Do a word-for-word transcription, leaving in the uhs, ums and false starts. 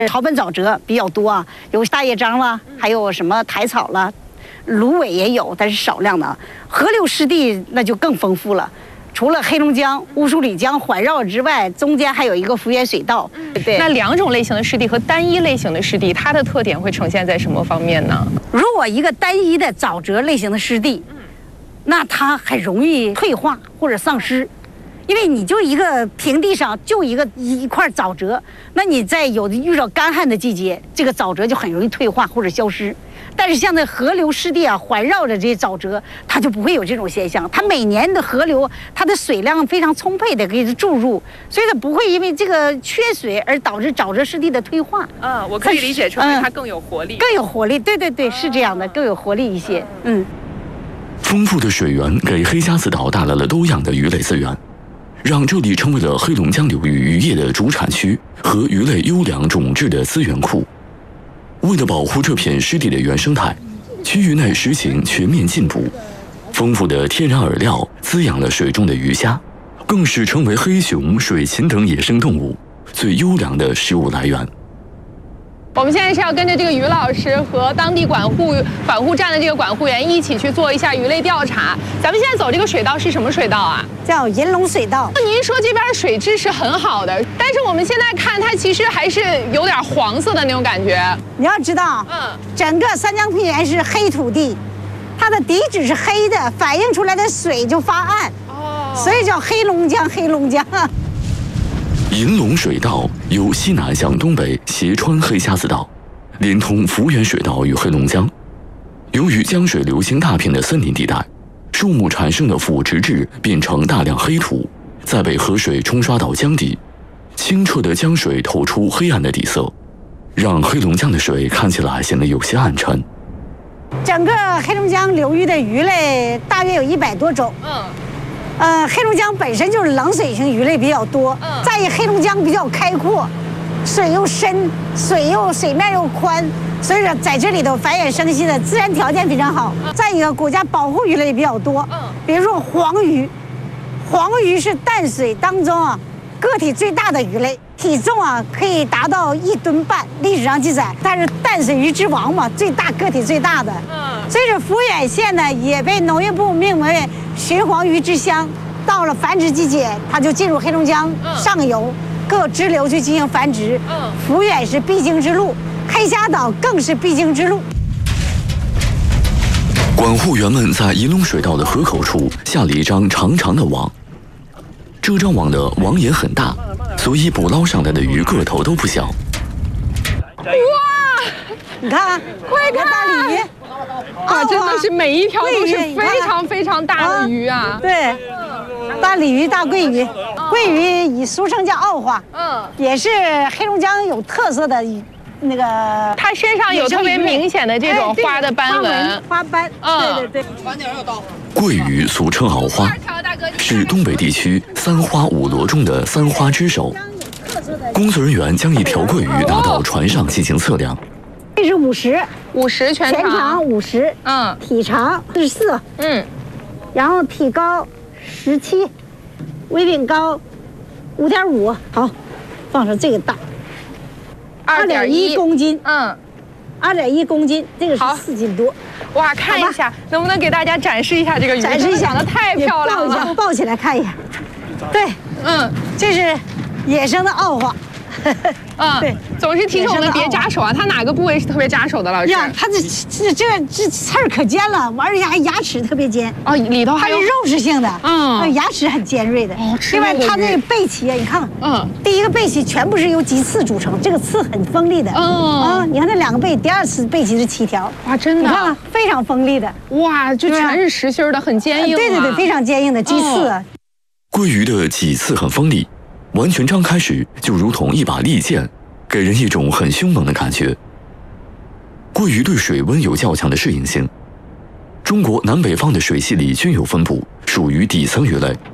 草本沼泽比较多啊，有大叶樟啦，还有什么苔草啦，芦苇也有，但是少量的。河流湿地那就更丰富了。 除了黑龙江乌苏里江环绕之外，中间还有一个福源水道。对， 那两种类型的湿地和单一类型的湿地，它的特点会呈现在什么方面呢？ 如果一个单一的沼泽类型的湿地，那它很容易退化或者丧失，因为你就一个平地上就一个一块沼泽，那你在有的遇到干旱的季节，这个沼泽就很容易退化或者消失。 但是像那河流湿地啊，环绕着这些沼泽，它就不会有这种现象。它每年的河流，它的水量非常充沛的给它注入，所以它不会因为这个缺水而导致沼泽湿地的退化。 嗯，我可以理解成为它更有活力， 更有活力。对对对，是这样的，更有活力一些。嗯， 丰富的水源给黑瞎子岛带来了多样的鱼类资源，让这里成为了黑龙江流域渔业的主产区和鱼类优良种质的资源库。 为了保护这片湿地的原生态，区域内实行全面禁捕，丰富的天然饵料滋养了水中的鱼虾，更是成为黑熊、水禽等野生动物最优良的食物来源。 我们现在是要跟着这个于老师和当地管护管护站的这个管护员一起去做一下鱼类调查。咱们现在走这个水道是什么水道啊？ 叫银龙水道。 您说这边的水质是很好的，但是我们现在看它其实还是有点黄色的那种感觉。 你要知道，嗯，整个三江平原是黑土地，它的底质是黑的，反映出来的水就发暗，哦，所以叫黑龙江。黑龙江。 银龙水道由西南向东北斜穿黑瞎子岛，连通福源水道与黑龙江。由于江水流经大片的森林地带，树木产生的腐殖质变成大量黑土，再被河水冲刷到江底，清澈的江水透出黑暗的底色，让黑龙江的水看起来显得有些暗沉。 整个黑龙江流域的鱼类大约有一百多种。嗯。 呃，黑龙江本身就是冷水型鱼类比较多，嗯，再一黑龙江比较开阔，水又深，水又水面又宽，所以说在这里头繁衍生息的自然条件非常好。嗯、再一个，国家保护鱼类比较多，嗯，比如说黄鱼，黄鱼是淡水当中啊个体最大的鱼类，体重啊可以达到一吨半，历史上记载，它是淡水鱼之王嘛，最大个体最大的。嗯，所以说福远县呢也被农业部命名为鲟黄鱼之乡。到了繁殖季节，它就进入黑龙江上游各支流去进行繁殖。嗯，福远是必经之路，黑瞎岛更是必经之路。 管护员们在银龙水道的河口处下了一张长长的网。 这张网的网眼很大，所以捕捞上来的鱼个头都不小。 哇！ 你看， 快看大鲤鱼！啊，真的是每一条都是非常非常大的鱼啊！ 对，大鲤鱼、大桂鱼，桂鱼以俗称叫澳花，嗯，也是黑龙江有特色的那个。 它身上有特别明显的这种花的斑纹、 花斑。嗯，对对对。 晚点要到。 桂鱼俗称鳌花，是东北地区三花五螺中的三花之首。工作人员将一条桂鱼拿到船上进行测量， 这是五十， 五十全长， 全长五十， 嗯， 体长四十四， 嗯， 然后体高十七，尾柄高五点五，好，放上这个大，二点一公斤， 嗯。 二点一公斤，这个是四斤多。 哇，看一下，能不能给大家展示一下这个鱼？ 展示一下， 长得太漂亮了。 抱一下，抱起来看一下。对， 嗯， 这是野生的澳花。 嗯，对，总是提醒我们别扎手啊。它哪个部位是特别扎手的，老师？ 呀，它这这这这刺儿可尖了，而且还牙齿特别尖。 哦，里头还有它是肉食性的， 嗯， 牙齿很尖锐的。 哦， 另外，它那个背鳍，你看，嗯，第一个背鳍全部是由棘刺组成，这个刺很锋利的。嗯啊，你看那两个背，第二次背鳍是七条。 哇，真的， 你看非常锋利的。 哇，就全是实心的，很坚硬。 对对对，非常坚硬的棘刺。 桂鱼的脊刺很锋利。 完全张开时，就如同一把利剑，给人一种很凶猛的感觉。桂鱼对水温有较强的适应性，中国南北方的水系里均有分布，属于底层鱼类。